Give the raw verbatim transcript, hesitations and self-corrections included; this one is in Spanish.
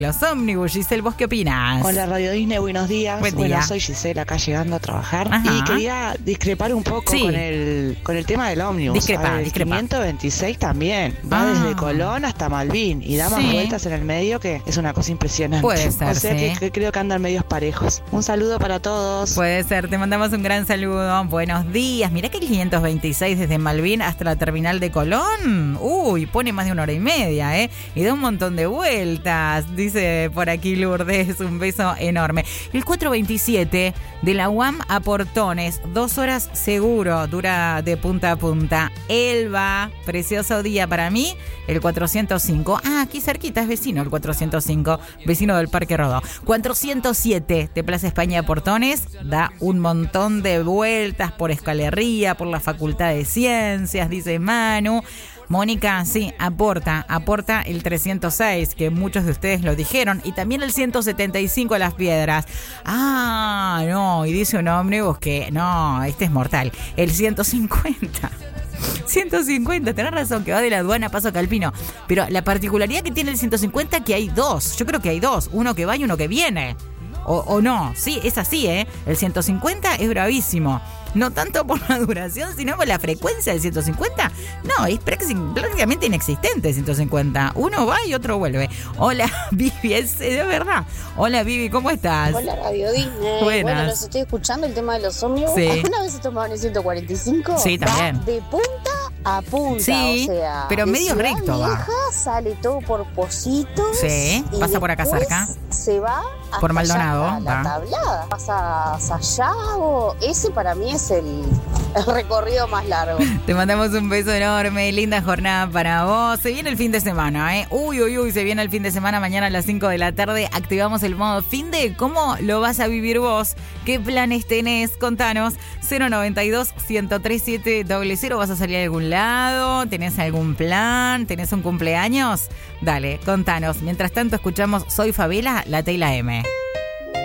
Los ómnibus. Giselle, ¿vos qué opinás? Hola Radio Disney, buenos días. Buen bueno, día. soy Giselle, acá llegando a trabajar. Ajá. Y quería discrepar un poco Sí. con el con el tema del ómnibus. Discrepa, A ver, el discrepa. quinientos veintiséis también. Va Ah. desde Colón hasta Malvin y da más Sí. vueltas en el medio, que es una cosa impresionante. Puede ser, O sea sí. que, que creo que andan medios parejos. Un saludo para todos. Puede ser, te mandamos un gran saludo. Buenos días. Mirá que el quinientos veintiséis desde Malvin hasta la terminal de Colón. Uy, pone más de una hora y media, ¿eh? Y da un montón de vueltas. Dice por aquí Lourdes, un beso enorme. El cuatrocientos veintisiete de la U A M a Portones, dos horas seguro, dura de punta a punta. Elba, precioso día para mí. El cuatrocientos cinco. Ah, aquí cerquita, es vecino el cuatrocientos cinco, vecino del Parque Rodó. cuatrocientos siete de Plaza España a Portones, da un montón de vueltas por Escalería, por la Facultad de Ciencias, dice Manu. Mónica, sí, aporta, aporta el trescientos seis, que muchos de ustedes lo dijeron, y también el ciento setenta y cinco a Las Piedras. Ah, no, y dice un ómnibus que, no, este es mortal, el ciento cincuenta. ciento cincuenta, tenés razón, que va de la aduana a Paso Calpino. Pero la particularidad que tiene el ciento cincuenta es que hay dos, yo creo que hay dos, uno que va y uno que viene. O, o no, sí, es así, ¿eh? El ciento cincuenta es bravísimo. No tanto por la duración, sino por la frecuencia del ciento cincuenta. No, es prácticamente inexistente el ciento cincuenta. Uno va y otro vuelve. Hola, Vivi, es de verdad. Hola, Vivi, ¿cómo estás? Hola, Radio Disney. Buenas. Bueno, los estoy escuchando, el tema de los ómnibus. Sí. ¿Alguna vez se tomaron el ciento cuarenta y cinco? Sí, también. Va de punta a punta. Sí, o sea, pero de medio Ciudad recto va. Vieja sale todo por Positos. Sí, y pasa por acá después cerca. Se va hasta Por Maldonado, allá, hasta va. la Tablada. Pasa a Sayago. Ese para mí es el, el recorrido más largo. Te mandamos un beso enorme, linda jornada para vos. Se viene el fin de semana, ¿eh? Uy, uy, uy, se viene el fin de semana. Mañana a las cinco de la tarde activamos el modo fin de. ¿Cómo lo vas a vivir vos? ¿Qué planes tenés? Contanos. cero noventa y dos, ciento tres, siete cero cero. ¿Vas a salir a algún lado? ¿Tenés algún plan? ¿Tenés un cumpleaños? Dale, contanos. Mientras tanto escuchamos Soy Favela, la T y la M.